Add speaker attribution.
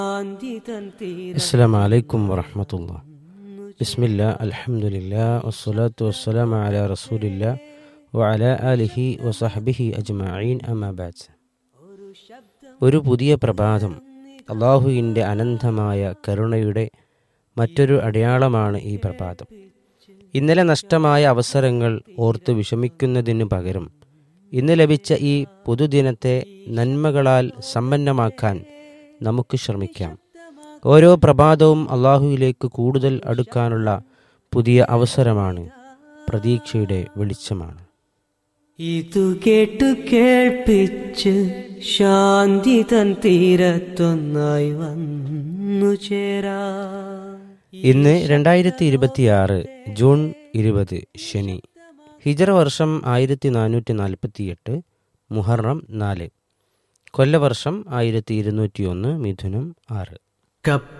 Speaker 1: അസ്സലാമു അലൈക്കും വറഹ്മത്തുള്ളാഹി. ബിസ്മില്ലാ അൽഹംദുലില്ലാ വസ്സലാത്തു വസ്സലാമു അലാ റസൂലില്ലാ വഅലാ ആലിഹി വസഹ്ബിഹി അജ്മഈൻ അമ്മാ ബഅദ്. ഒരു പുതിയ പ്രഭാതം, അല്ലാഹുവിൻ്റെ അനന്തമായ കരുണയുടെ മറ്റൊരു അടയാളമാണ് ഈ പ്രഭാതം. ഇന്നലെ നഷ്ടമായ അവസരങ്ങൾ ഓർത്ത് വിഷമിക്കുന്നതിനു പകരം ഇന്ന് ലഭിച്ച ഈ പുതുദിനത്തെ നന്മകളാൽ സമ്പന്നമാക്കാൻ നമുക്ക് ശ്രമിക്കാം. ഓരോ പ്രഭാതവും അള്ളാഹുവിലേക്ക് കൂടുതൽ അടുക്കാനുള്ള പുതിയ അവസരമാണ്, പ്രതീക്ഷയുടെ വെളിച്ചമാണ്.
Speaker 2: ഇതു കേട്ടു കേൾപ്പിച്ച് ശാന്തി തൻ തീരത്തൊന്നായി വന്നു ചേരാ.
Speaker 1: ഇന്ന് 2026 ജൂൺ 20 ശനി, ഹിജറ വർഷം 1448, മുഹറം 4, കൊല്ലവർഷം 1201, മിഥുനം 6.